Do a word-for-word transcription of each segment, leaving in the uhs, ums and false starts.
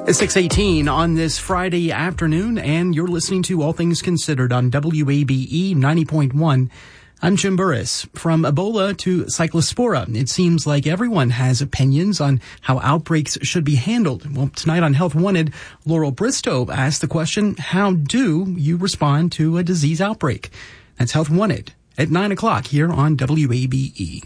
six eighteen on this Friday afternoon, and you're listening to All Things Considered on W A B E ninety point one. I'm Jim Burris. From Ebola to Cyclospora, it seems like everyone has opinions on how outbreaks should be handled. Well, tonight on Health Wanted, Laurel Bristow asked the question, how do you respond to a disease outbreak? That's Health Wanted at nine o'clock here on W A B E.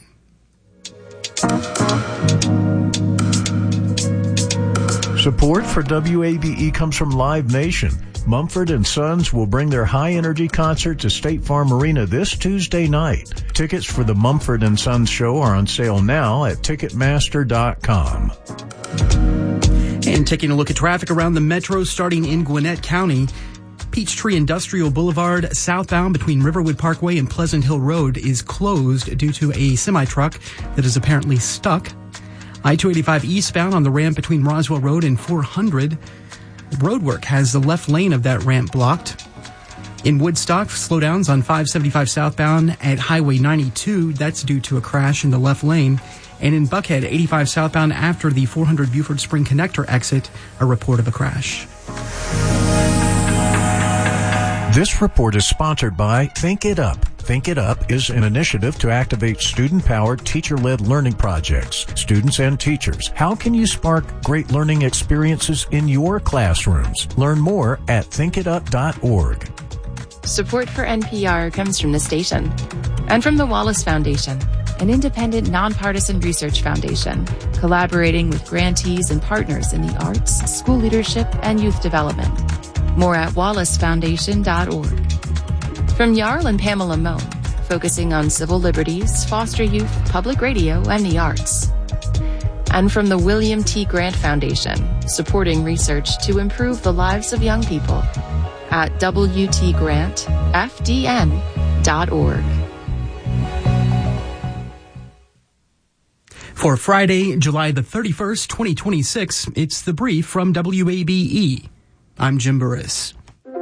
Support for W A B E comes from Live Nation. Mumford and Sons will bring their high-energy concert to State Farm Arena this Tuesday night. Tickets for the Mumford and Sons show are on sale now at Ticketmaster dot com. And taking a look at traffic around the metro starting in Gwinnett County. Peachtree Industrial Boulevard southbound between Riverwood Parkway and Pleasant Hill Road is closed due to a semi-truck that is apparently stuck. I two eighty-five eastbound on the ramp between Roswell Road and four hundred. Roadwork has the left lane of that ramp blocked. In Woodstock, slowdowns on five seventy-five southbound at Highway ninety-two. That's due to a crash in the left lane. And in Buckhead, eighty-five southbound after the four hundred Buford Spring Connector exit, a report of a crash. This report is sponsored by Think It Up. Think It Up is an initiative to activate student-powered, teacher-led learning projects. Students and teachers, how can you spark great learning experiences in your classrooms? Learn more at think it up dot org. Support for N P R comes from the station and from the Wallace Foundation, an independent, nonpartisan research foundation collaborating with grantees and partners in the arts, school leadership, and youth development. More at wallace foundation dot org. From Jarl and Pamela Moan, focusing on civil liberties, foster youth, public radio, and the arts. And from the William T. Grant Foundation, supporting research to improve the lives of young people at w t grant f d n dot org. For Friday, July the thirty-first, twenty twenty-six, it's The Brief from W A B E. I'm Jim Burris.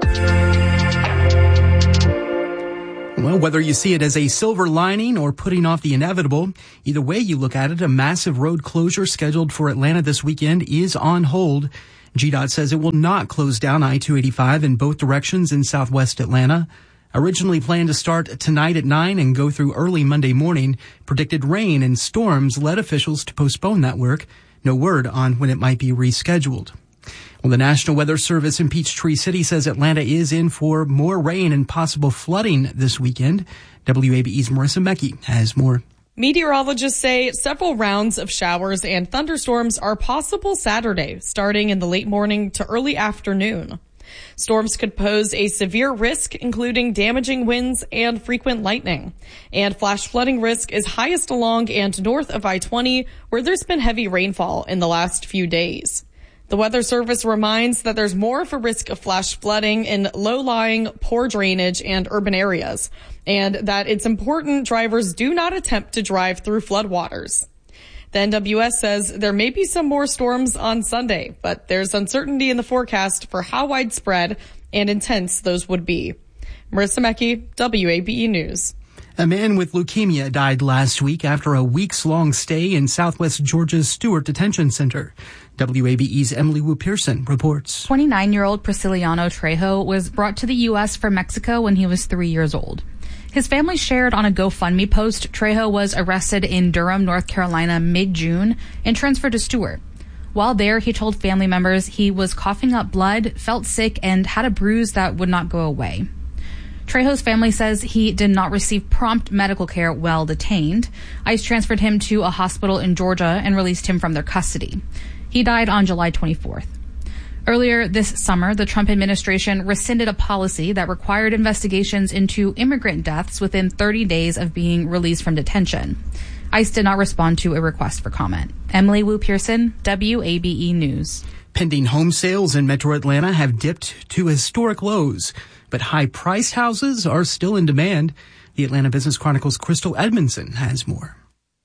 Well, whether you see it as a silver lining or putting off the inevitable, either way you look at it, a massive road closure scheduled for Atlanta this weekend is on hold. G DOT says it will not close down I two eighty-five in both directions in southwest Atlanta. Originally planned to start tonight at nine and go through early Monday morning, predicted rain and storms led officials to postpone that work. No word on when it might be rescheduled. Well, the National Weather Service in Peachtree City says Atlanta is in for more rain and possible flooding this weekend. W A B E's Marissa Mecki has more. Meteorologists say several rounds of showers and thunderstorms are possible Saturday, starting in the late morning to early afternoon. Storms could pose a severe risk, including damaging winds and frequent lightning. And flash flooding risk is highest along and north of I twenty, where there's been heavy rainfall in the last few days. The Weather Service reminds that there's more of a risk of flash flooding in low-lying, poor drainage, and urban areas, and that it's important drivers do not attempt to drive through floodwaters. The N W S says there may be some more storms on Sunday, but there's uncertainty in the forecast for how widespread and intense those would be. Marissa Mecki, W A B E News. A man with leukemia died last week after a weeks-long stay in southwest Georgia's Stewart Detention Center. W A B E's Emily Wu Pearson reports. twenty-nine-year-old Prisciliano Trejo was brought to the U S from Mexico when he was three years old. His family shared on a GoFundMe post Trejo was arrested in Durham, North Carolina mid-June and transferred to Stewart. While there, he told family members he was coughing up blood, felt sick, and had a bruise that would not go away. Trejo's family says he did not receive prompt medical care while detained. ICE transferred him to a hospital in Georgia and released him from their custody. He died on July twenty-fourth. Earlier this summer, the Trump administration rescinded a policy that required investigations into immigrant deaths within thirty days of being released from detention. ICE did not respond to a request for comment. Emily Wu Pearson, W A B E News. Pending home sales in Metro Atlanta have dipped to historic lows, but high-priced houses are still in demand. The Atlanta Business Chronicle's Crystal Edmondson has more.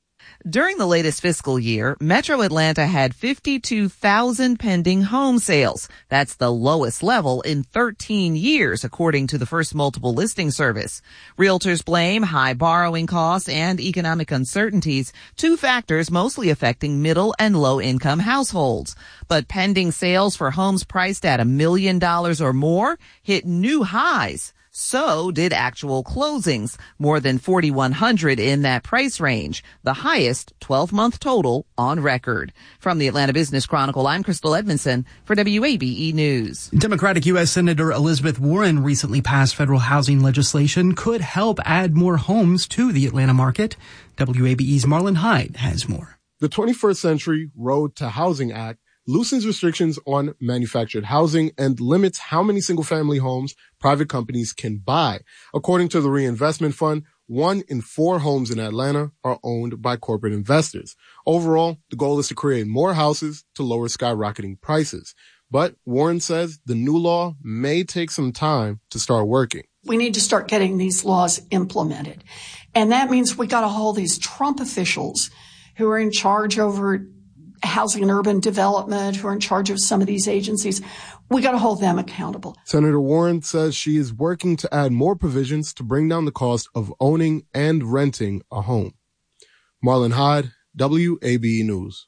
During the latest fiscal year, Metro Atlanta had fifty-two thousand pending home sales. That's the lowest level in thirteen years, according to the First Multiple Listing Service. Realtors blame high borrowing costs and economic uncertainties, two factors mostly affecting middle and low income households. But pending sales for homes priced at a million dollars or more hit new highs. So did actual closings, more than forty-one hundred in that price range, the highest twelve-month total on record. From the Atlanta Business Chronicle, I'm Crystal Edmondson for W A B E News. Democratic U S Senator Elizabeth Warren recently passed federal housing legislation could help add more homes to the Atlanta market. W A B E's Marlon Hyde has more. The twenty-first Century Road to Housing Act loosens restrictions on manufactured housing and limits how many single-family homes private companies can buy. According to the Reinvestment Fund, one in four homes in Atlanta are owned by corporate investors. Overall, the goal is to create more houses to lower skyrocketing prices. But Warren says the new law may take some time to start working. We need to start getting these laws implemented. And that means we got to hold these Trump officials who are in charge over housing and urban development, who are in charge of some of these agencies. We got to hold them accountable. Senator Warren says she is working to add more provisions to bring down the cost of owning and renting a home. Marlon Hyde, W A B E News.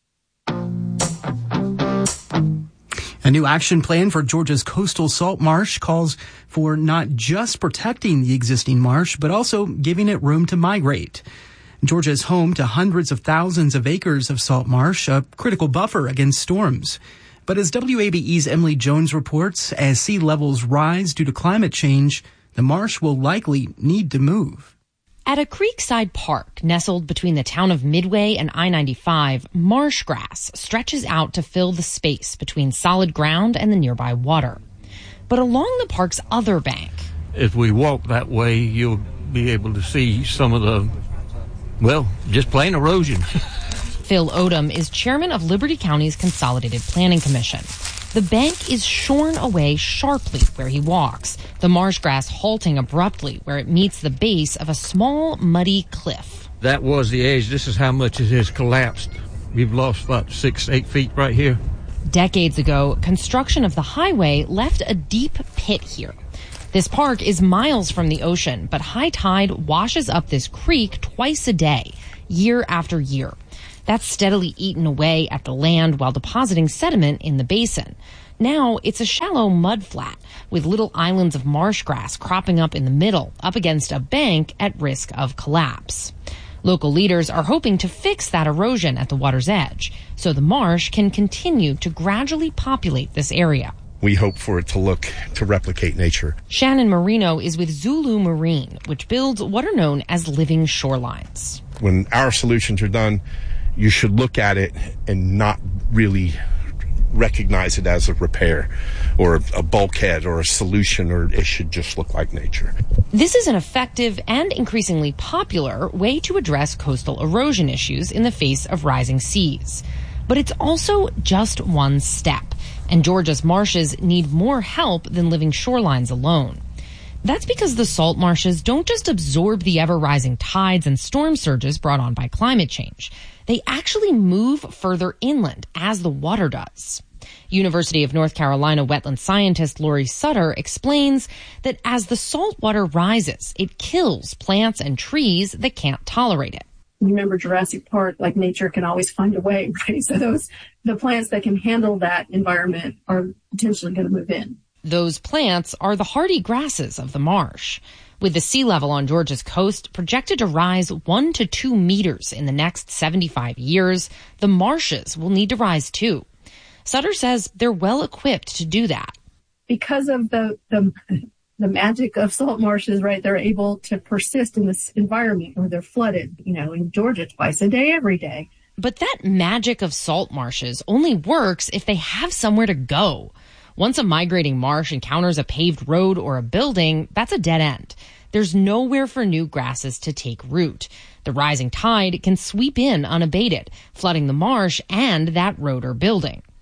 A new action plan for Georgia's coastal salt marsh calls for not just protecting the existing marsh, but also giving it room to migrate. Georgia is home to hundreds of thousands of acres of salt marsh, a critical buffer against storms. But as W A B E's Emily Jones reports, as sea levels rise due to climate change, the marsh will likely need to move. At a creekside park nestled between the town of Midway and I ninety-five, marsh grass stretches out to fill the space between solid ground and the nearby water. But along the park's other bank, if we walk that way, you'll be able to see some of the Well, just plain erosion. Phil Odom is chairman of Liberty County's Consolidated Planning Commission. The bank is shorn away sharply where he walks, the marsh grass halting abruptly where it meets the base of a small, muddy cliff. That was the edge. This is how much it has collapsed. We've lost about six, eight feet right here. Decades ago, construction of the highway left a deep pit here. This park is miles from the ocean, but high tide washes up this creek twice a day, year after year. That's steadily eaten away at the land while depositing sediment in the basin. Now it's a shallow mud flat with little islands of marsh grass cropping up in the middle, up against a bank at risk of collapse. Local leaders are hoping to fix that erosion at the water's edge, so the marsh can continue to gradually populate this area. We hope for it to look, to replicate nature. Shannon Marino is with Zulu Marine, which builds what are known as living shorelines. When our solutions are done, you should look at it and not really recognize it as a repair or a bulkhead or a solution, or it should just look like nature. This is an effective and increasingly popular way to address coastal erosion issues in the face of rising seas. But it's also just one step, and Georgia's marshes need more help than living shorelines alone. That's because the salt marshes don't just absorb the ever-rising tides and storm surges brought on by climate change. They actually move further inland as the water does. University of North Carolina wetland scientist Lori Sutter explains that as the salt water rises, it kills plants and trees that can't tolerate it. Remember Jurassic Park, like nature can always find a way, right? So those, the plants that can handle that environment are potentially going to move in. Those plants are the hardy grasses of the marsh. With the sea level on Georgia's coast projected to rise one to two meters in the next seventy-five years, the marshes will need to rise too. Sutter says they're well equipped to do that. Because of the, the the magic of salt marshes, right? They're able to persist in this environment where they're flooded, you know, in Georgia twice a day, every day. But that magic of salt marshes only works if they have somewhere to go. Once a migrating marsh encounters a paved road or a building, that's a dead end. There's nowhere for new grasses to take root. The rising tide can sweep in unabated, flooding the marsh and that road or building.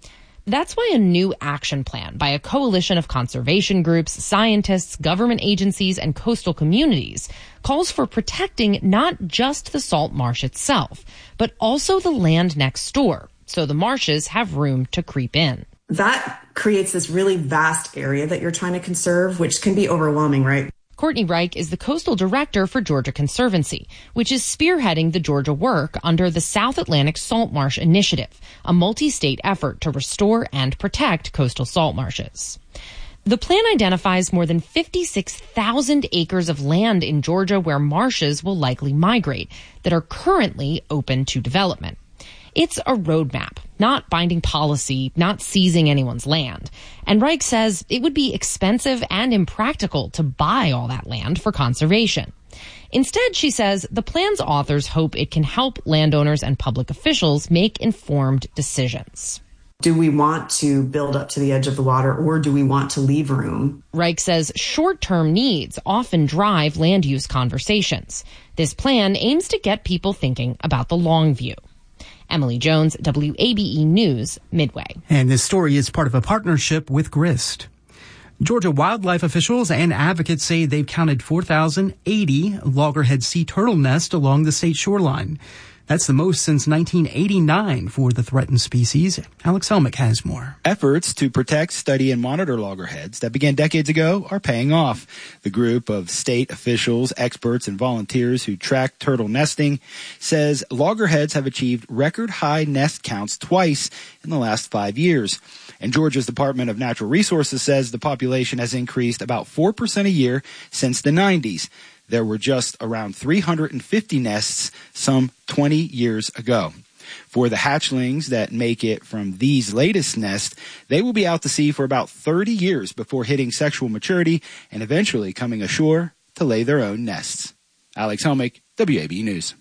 That's why a new action plan by a coalition of conservation groups, scientists, government agencies, and coastal communities calls for protecting not just the salt marsh itself, but also the land next door, so the marshes have room to creep in. That creates this really vast area that you're trying to conserve, which can be overwhelming, right? Courtney Reich is the coastal director for Georgia Conservancy, which is spearheading the Georgia work under the South Atlantic Salt Marsh Initiative, a multi-state effort to restore and protect coastal salt marshes. The plan identifies more than fifty-six thousand acres of land in Georgia where marshes will likely migrate that are currently open to development. It's a roadmap, not binding policy, not seizing anyone's land. And Reich says it would be expensive and impractical to buy all that land for conservation. Instead, she says, the plan's authors hope it can help landowners and public officials make informed decisions. Do we want to build up to the edge of the water, or do we want to leave room? Reich says short-term needs often drive land use conversations. This plan aims to get people thinking about the long view. Emily Jones, W A B E News, Midway. And this story is part of a partnership with Grist. Georgia wildlife officials and advocates say they've counted four thousand eighty loggerhead sea turtle nests along the state shoreline. That's the most since nineteen eighty-nine for the threatened species. Alex Helmick has more. Efforts to protect, study, and monitor loggerheads that began decades ago are paying off. The group of state officials, experts, and volunteers who track turtle nesting says loggerheads have achieved record high nest counts twice in the last five years. And Georgia's Department of Natural Resources says the population has increased about four percent a year since the nineties. There were just around three hundred fifty nests some twenty years ago. For the hatchlings that make it from these latest nests, they will be out to sea for about thirty years before hitting sexual maturity and eventually coming ashore to lay their own nests. Alex Helmick, W A B E News.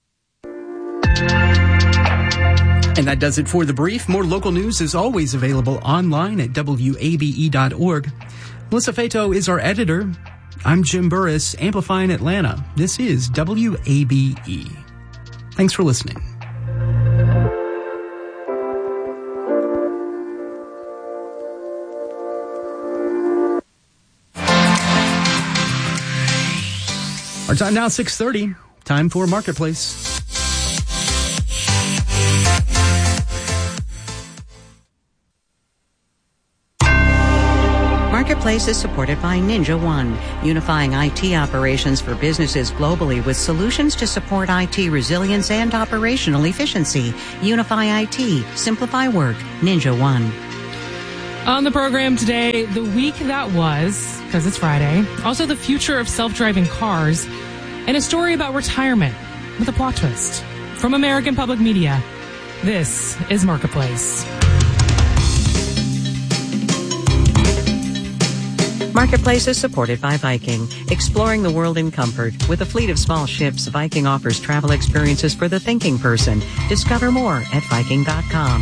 And that does it for The Brief. More local news is always available online at W A B E dot org. Melissa Fato is our editor. I'm Jim Burris, amplifying Atlanta. This is W A B E. Thanks for listening. Our time now, six thirty. Time for Marketplace. Marketplace is supported by Ninja One, unifying I T operations for businesses globally with solutions to support I T resilience and operational efficiency. Unify I T, simplify work. Ninja One. On the program today, the week that was, because it's Friday, also the future of self-driving cars, and a story about retirement with a plot twist. From American Public Media, this is Marketplace. Marketplace is supported by Viking, exploring the world in comfort. With a fleet of small ships, Viking offers travel experiences for the thinking person. Discover more at Viking dot com.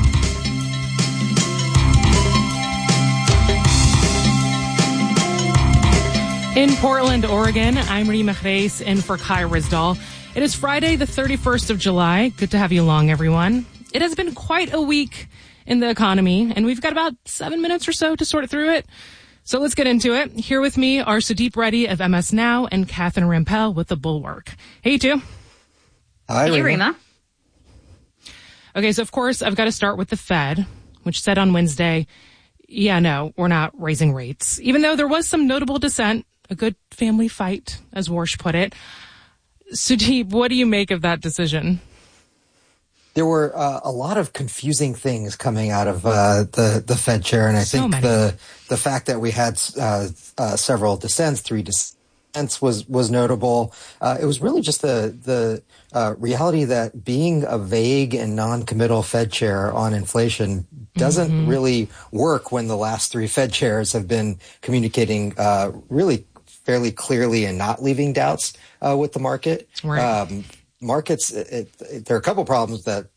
In Portland, Oregon, I'm Rima Reis in for Kai Rizdal. It is Friday, the thirty-first of July. Good to have you along, everyone. It has been quite a week in the economy, and we've got about seven minutes or so to sort through it. So let's get into it. Here with me are Sudeep Reddy of M S Now and Catherine Rampell with The Bulwark. Hey, you two. Hi, Hey, Rima. Rima. Okay, so of course, I've got to start with the Fed, which said on Wednesday, yeah, no, we're not raising rates. Even though there was some notable dissent, a good family fight, as Warsh put it. Sudeep, what do you make of that decision? There were uh, a lot of confusing things coming out of uh, the the Fed chair, and I So think many. the the fact that we had uh, uh, several dissents, three dissents, was was notable. Uh, it was really just the the uh, reality that being a vague and non-committal Fed chair on inflation doesn't Mm-hmm. really work when the last three Fed chairs have been communicating uh, really fairly clearly and not leaving doubts uh, with the market. Right. Um, Markets, it, it, there are a couple problems that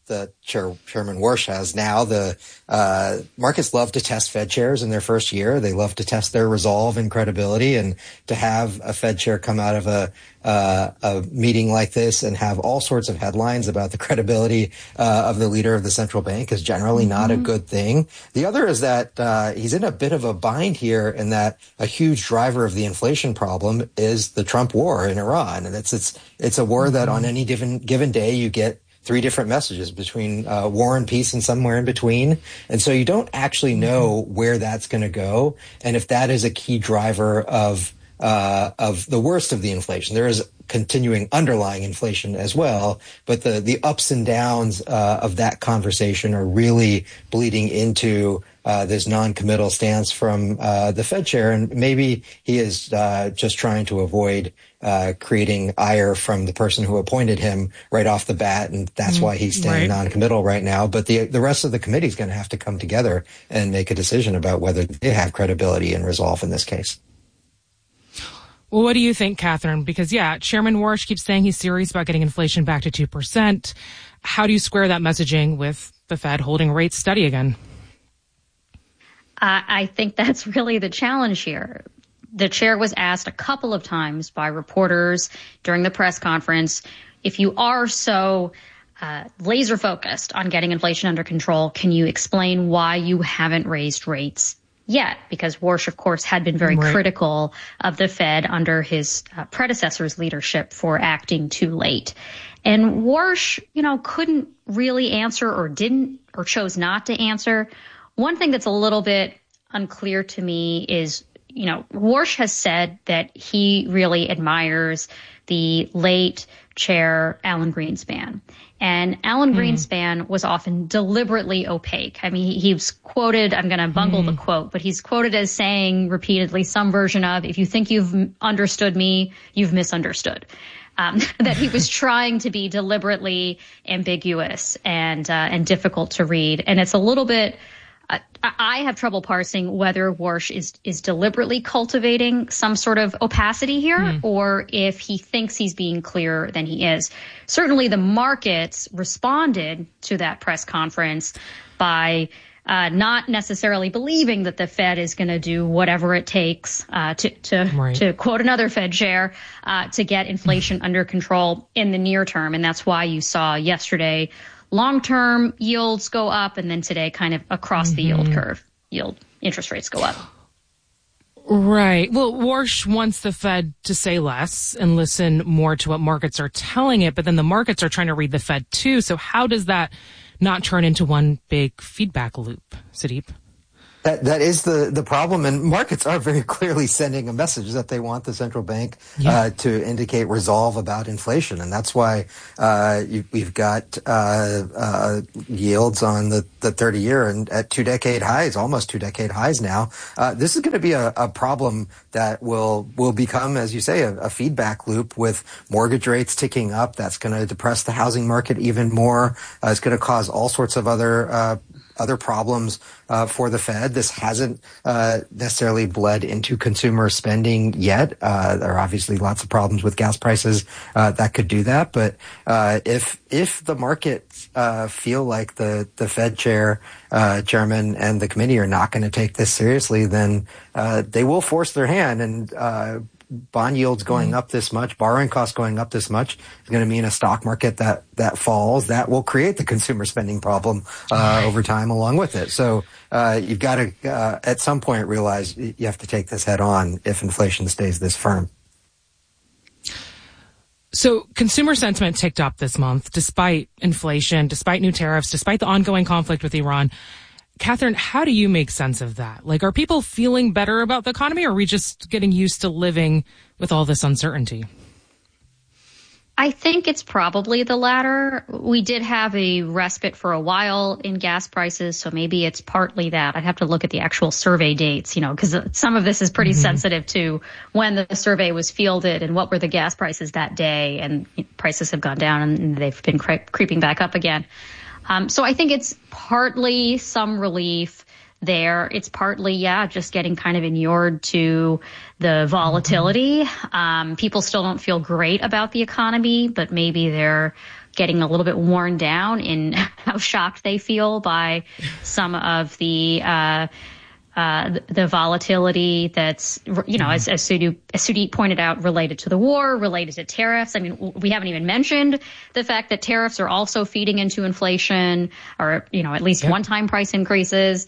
that Chair, Chairman Warsh has now. The uh, markets love to test Fed chairs in their first year. They love to test their resolve and credibility, and to have a Fed chair come out of a uh, a meeting like this and have all sorts of headlines about the credibility uh, of the leader of the central bank is generally mm-hmm. not a good thing. The other is that uh, he's in a bit of a bind here, in that a huge driver of the inflation problem is the Trump war in Iran, and it's it's it's a war mm-hmm. that on any given given day you get three different messages between uh, war and peace and somewhere in between. And so you don't actually know where that's going to go. And if that is a key driver of uh, of the worst of the inflation, there is continuing underlying inflation as well. But the, the ups and downs uh, of that conversation are really bleeding into uh, this non-committal stance from uh, the Fed chair. And maybe he is uh, just trying to avoid Uh, creating ire from the person who appointed him right off the bat, and that's mm, why he's staying right. non-committal right now. But the the rest of the committee is going to have to come together and make a decision about whether they have credibility and resolve in this case. Well, what do you think, Catherine? Because, yeah, Chairman Warsh keeps saying he's serious about getting inflation back to two percent. How do you square that messaging with the Fed holding rates steady again? Uh, I think that's really the challenge here. The chair was asked a couple of times by reporters during the press conference, if you are so uh, laser focused on getting inflation under control, can you explain why you haven't raised rates yet? Because Warsh, of course, had been very right. critical of the Fed under his uh, predecessor's leadership for acting too late. And Warsh, you know, couldn't really answer, or didn't, or chose not to answer. One thing that's a little bit unclear to me is, you know, Warsh has said that he really admires the late chair Alan Greenspan. And Alan mm. Greenspan was often deliberately opaque. I mean, he, he was quoted, I'm going to bungle mm. the quote, but he's quoted as saying repeatedly some version of, if you think you've understood me, you've misunderstood. Um, that he was trying to be deliberately ambiguous and uh, and difficult to read. And it's a little bit... I have trouble parsing whether Warsh is, is deliberately cultivating some sort of opacity here, mm. or if he thinks he's being clearer than he is. Certainly the markets responded to that press conference by uh, not necessarily believing that the Fed is going to do whatever it takes uh, to, to, right. to quote another Fed chair, uh, to get inflation under control in the near term. And that's why you saw yesterday long-term yields go up, and then today kind of across mm-hmm. the yield curve, yield interest rates go up. Right. Well, Warsh wants the Fed to say less and listen more to what markets are telling it, but then the markets are trying to read the Fed too. So how does that not turn into one big feedback loop, Sudeep? That that is the, the problem, and markets are very clearly sending a message that they want the central bank yeah. uh, to indicate resolve about inflation, and that's why uh, you, we've got uh, uh, yields on the, the thirty-year and at two-decade highs, almost two-decade highs now. Uh, this is going to be a, a problem that will will become, as you say, a, a feedback loop with mortgage rates ticking up. That's going to depress the housing market even more. Uh, it's going to cause all sorts of other uh, other problems uh, for the Fed. This hasn't uh, necessarily bled into consumer spending yet. Uh, there are obviously lots of problems with gas prices uh, that could do that. But uh, if if the markets uh, feel like the the Fed chair, uh, chairman, and the committee are not going to take this seriously, then uh, they will force their hand. And uh, bond yields going up this much, borrowing costs going up this much is going to mean a stock market that that falls. That will create the consumer spending problem uh, over time along with it. So uh, you've got to, uh, at some point, realize you have to take this head on if inflation stays this firm. So consumer sentiment ticked up this month, despite inflation, despite new tariffs, despite the ongoing conflict with Iran. Catherine, how do you make sense of that? Like, are people feeling better about the economy, or are we just getting used to living with all this uncertainty? I think it's probably the latter. We did have a respite for a while in gas prices, so maybe it's partly that. I'd have to look at the actual survey dates, you know, because some of this is pretty mm-hmm. sensitive to when the survey was fielded and what were the gas prices that day, and prices have gone down and they've been cre- creeping back up again. Um, so I think it's partly some relief there. It's partly, yeah, just getting kind of inured to the volatility. Um, people still don't feel great about the economy, but maybe they're getting a little bit worn down in how shocked they feel by some of the uh, uh, the volatility that's, you know, as, as Sudip, as Sudip pointed out, related to the war, related to tariffs. I mean, we haven't even mentioned the fact that tariffs are also feeding into inflation, or, you know, at least yep. one-time price increases.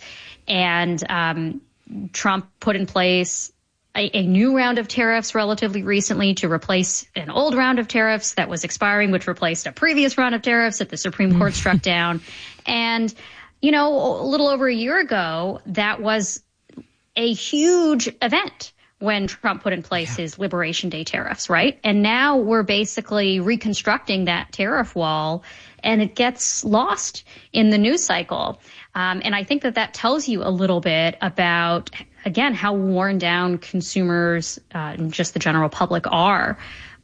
And um, Trump put in place A, a new round of tariffs relatively recently to replace an old round of tariffs that was expiring, which replaced a previous round of tariffs that the Supreme Court struck down. And, you know, a little over a year ago, that was a huge event when Trump put in place yeah. his Liberation Day tariffs, right? And now we're basically reconstructing that tariff wall, and it gets lost in the news cycle. Um, and I think that that tells you a little bit about, again, how worn down consumers uh, and just the general public are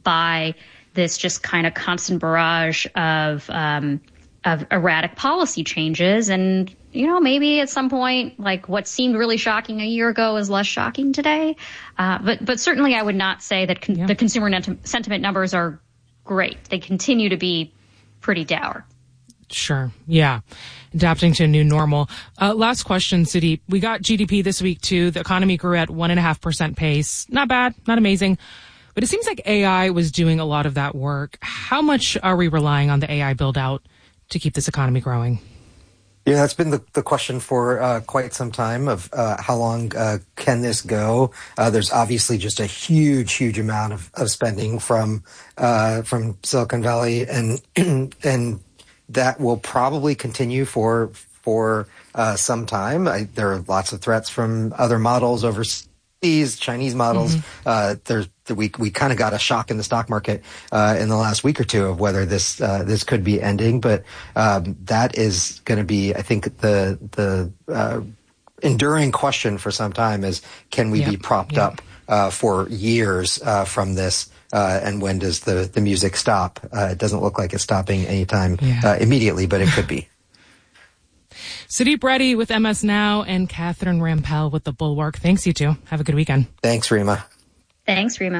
by this just kind of constant barrage of um, of erratic policy changes. And, you know, maybe at some point, like what seemed really shocking a year ago is less shocking today. Uh, but but certainly I would not say that con- yeah. the consumer net- sentiment numbers are great. They continue to be pretty dour. Sure. Yeah. Adapting to a new normal. Uh, last question, Sudip. We got G D P this week too. The economy grew at one and a half percent pace. Not bad, not amazing. But it seems like A I was doing a lot of that work. How much are we relying on the A I build out to keep this economy growing? Yeah, that's been the, the question for uh, quite some time of uh, how long uh, can this go? Uh, there's obviously just a huge, huge amount of, of spending from uh, from Silicon Valley, and and that will probably continue for for uh, some time. I, there are lots of threats from other models overseas, Chinese models. Mm-hmm. Uh, there's we we kind of got a shock in the stock market uh, in the last week or two of whether this uh, this could be ending, but um, that is going to be, I think, the the uh, enduring question for some time is, can we yep. be propped yep. up uh, for years uh, from this? Uh, and when does the, the music stop? Uh, it doesn't look like it's stopping anytime yeah. uh, immediately, but it could be. Sudip Reddy with M S Now and Catherine Rampell with The Bulwark. Thanks, you two. Have a good weekend. Thanks, Rima. Thanks, Rima.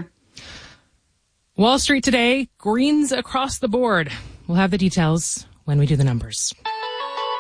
Wall Street today, greens across the board. We'll have the details when we do the numbers.